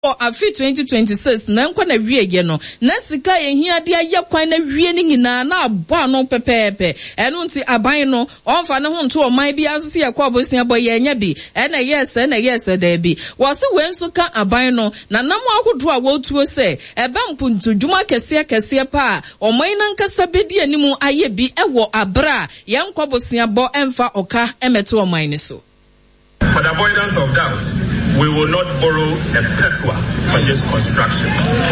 afi 2026 na nkwa na wie ye no na sika ehia de aye kwan na wie ni nyina na abo ano pepepe eno nti aban no onfa ne ho nto oman bi asese ye kwa obosia boy ye nya bi na yes da bi wo se wenso ka aban no na nam ahodo a wotuo se ebe mpuntu dwuma kese pa oman na nkasa bedi animu aye bi ewo abra ye nkwa obosia bo emfa oka emeto oman ni so. For the avoidance of doubt, we will not borrow a peswa for this construction.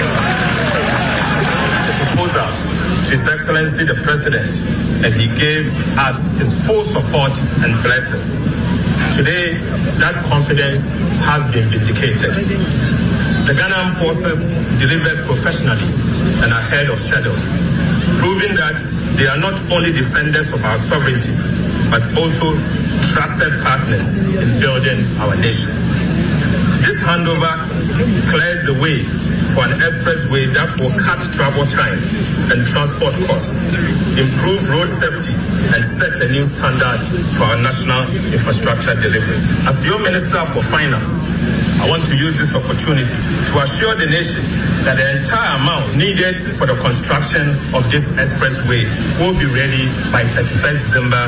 The proposal to His Excellency the President, and he gave us his full support and blessings. Today, that confidence has been vindicated. The Ghana Armed Forces delivered professionally and ahead of schedule, proving that they are not only defenders of our sovereignty, but also trusted partners in building our nation. This handover clears the way for an expressway that will cut travel time and transport costs, improve road safety, and set a new standard for our national infrastructure delivery. As your Minister for Finance, I want to use this opportunity to assure the nation that the entire amount needed for the construction of this expressway will be ready by 31st December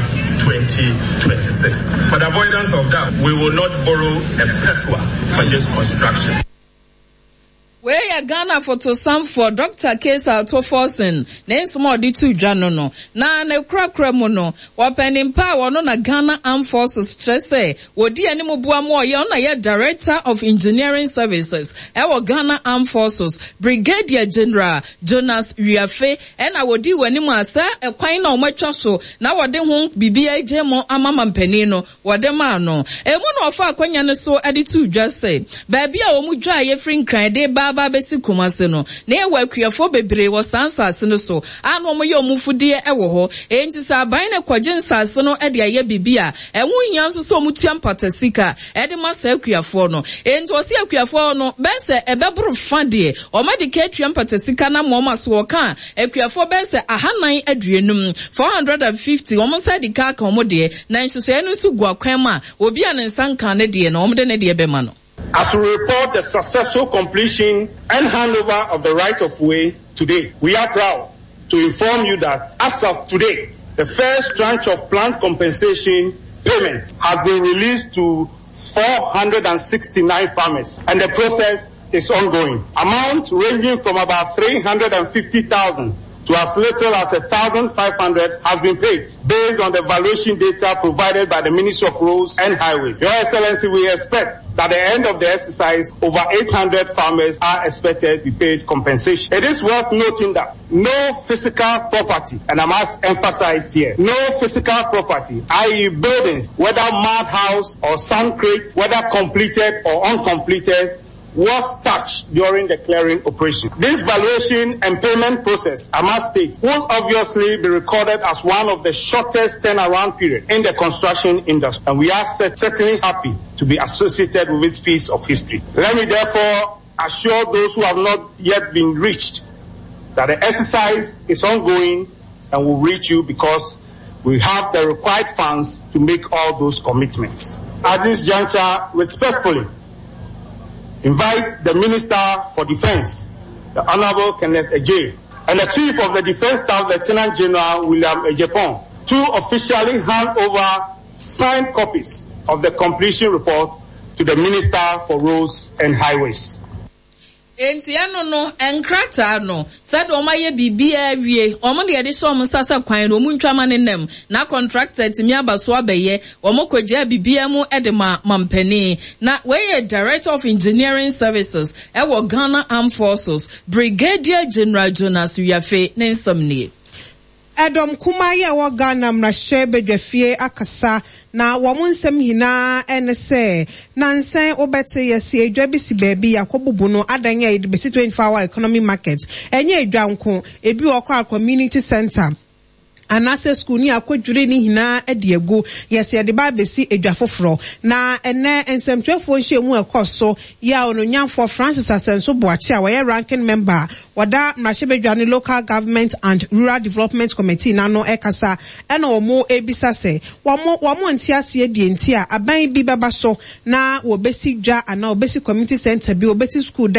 2026. For the avoidance of doubt, we will not borrow a peswa for this construction. Where Ghana photo sam for Dr. Kesa Toforsen, names more di two janono. Na ne krakra mono, wapening power no na Ghana Armed Forces stresse, wodi animu buamo yona ye Director of Engineering Services, ewa Ghana Armed Forces, Brigadier General Jonas Riafe, ena wodi wanimu asa, e kwaina umechoso, na wade hong BBI jemo amama mpenino, wade mano. E mono wafa kwenya neso editu jase, babia omujwa ye fring krede ba besi kumase no na ewakuafo bebre wo sansase no so anu omoye omufudie ewo ho enti sa aban ne kwaje nsase no ede aye bibia enwu hia nso so omutua mpatasika ede masa akuafo no enti osi akuafo no bese ebeburu fadie omedike atua mpatasika na moma so oka akuafo bese ahanan aduenum 450 omosa dika ka omode na nsoso enu so gua kwan ma obi an nsanka ne de na omde ne de bema no. As we report the successful completion and handover of the right-of-way today, we are proud to inform you that as of today, the first tranche of plant compensation payments has been released to 469 farmers, and the process is ongoing. Amounts ranging from about 350,000 to as little as 1,500 has been paid based on the valuation data provided by the Ministry of Roads and Highways. Your Excellency, we expect that at the end of the exercise, over 800 farmers are expected to be paid compensation. It is worth noting that no physical property, and I must emphasize here, no physical property, i.e. buildings, whether mud house or sand crate, whether completed or uncompleted, was touched during the clearing operation. This valuation and payment process, I must state, will obviously be recorded as one of the shortest turnaround period in the construction industry, and we are certainly happy to be associated with this piece of history. Let me therefore assure those who have not yet been reached that the exercise is ongoing and will reach you because we have the required funds to make all those commitments. At this juncture, respectfully, invite the Minister for Defense, the Honorable Kenneth Ejay, and the Chief of the Defense Staff, Lieutenant General William Ejepong, to officially hand over signed copies of the completion report to the Minister for Roads and Highways. Enti ano no enkrata no said omaye bibia wie omo de yede so omo sasa kwan no omu ntwama ne nem na contractor timi abaso abeye omo kogya bibia mu edema mampani na weye Director of Engineering Services ewo Ghana Armed Forces Brigadier General Jonas Riafe ne nsomnie Edom kumaye wa Ghana mrashe bedwafie akasa na wamunsem hina ense na nsen obete yesi edwa bisi baby yakobubu no adanya edbesi 24-hour economy market enye edwa nko ebi okwa community center anase school ni akwadwure ni hina ediegu yes ye de ba besi edwafoforo na ene ensemtwefo nhemu ekoso ya ononyanfo Francis Asenso Boachi a we ranking member wada mrashebedwane local government and rural development committee na no ekasa ena omo ebisa se wamo ntiase die ntia aban bi beba so na wo besi dwa ana obesi community center bi obesi school